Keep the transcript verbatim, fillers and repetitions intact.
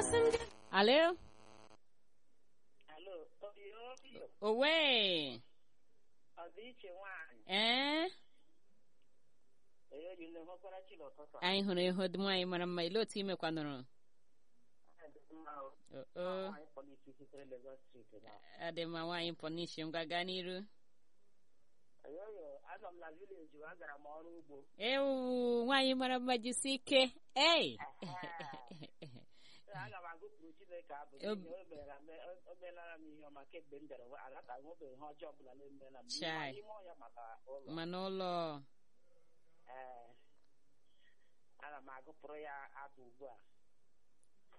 Hello? Hello, Oyo, Away. Adiche one. Eh? Oyo, you know what I chill or I heard my madam, my little team. Quando. Oh, Adema wine ponition gaganiru. Oyo, as of la village, you are a morubo. Eh, why madam Majisike? Eh? I have a good routine make up. Obela me on my cake bender. I got a mobile hot job. Chai. Manolo. Eh, I am a good prayer at Uba.